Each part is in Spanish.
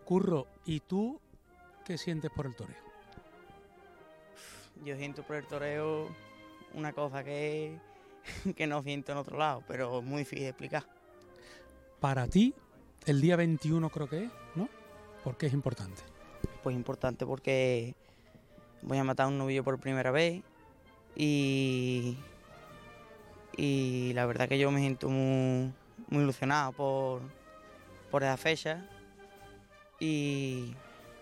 Curro, ¿y tú qué sientes por el toreo? Yo siento por el toreo una cosa que no siento en otro lado, pero es muy difícil de explicar. Para ti, el día 21 creo que es, ¿no? ¿Por qué es importante? Pues importante porque voy a matar a un novillo por primera vez y, y la verdad que yo me siento muy ilusionado por esa fecha y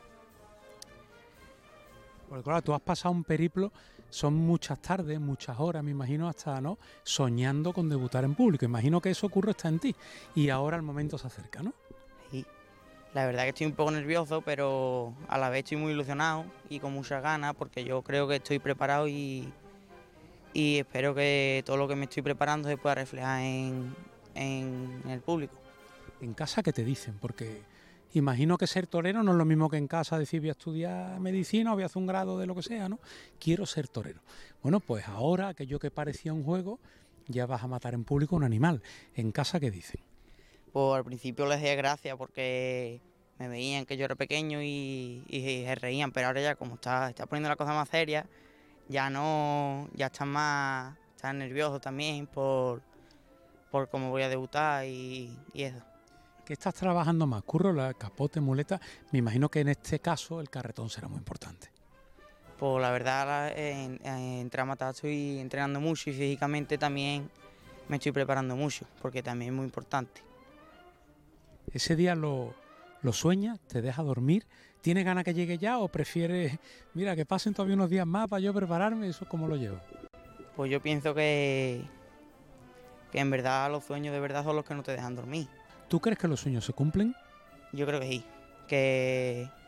Porque claro, tú has pasado un periplo, son muchas tardes, muchas horas, me imagino, hasta, ¿no? Soñando con debutar en público. Imagino que eso ocurre está en ti. Y ahora el momento se acerca, ¿no? y la verdad que estoy un poco nervioso, pero a la vez estoy muy ilusionado y con muchas ganas porque yo creo que estoy preparado y espero que todo lo que me estoy preparando se pueda reflejar en el público. En casa, ¿qué te dicen? Porque imagino que ser torero no es lo mismo que en casa decir voy a estudiar medicina o voy a hacer un grado de lo que sea, ¿no? Quiero ser torero. Bueno, pues ahora aquello que parecía un juego, ya vas a matar en público un animal. En casa, ¿qué dicen? Pues al principio les hacía gracia porque me veían que yo era pequeño y se reían, pero ahora ya como está poniendo la cosa más seria, ya no, ya están nerviosos también por cómo voy a debutar y eso. ¿Qué estás trabajando más? ¿Curro, la capote, muleta? Me imagino que en este caso el carretón será muy importante. Pues la verdad, en Tramata estoy entrenando mucho y físicamente también me estoy preparando mucho, porque también es muy importante. ¿Ese día lo sueñas? ¿Te deja dormir? ¿Tienes ganas que llegue ya o prefieres, mira, que pasen todavía unos días más para yo prepararme? ¿Eso cómo lo llevo? Pues yo pienso que en verdad los sueños de verdad son los que no te dejan dormir. ¿Tú crees que los sueños se cumplen? Yo creo que sí, que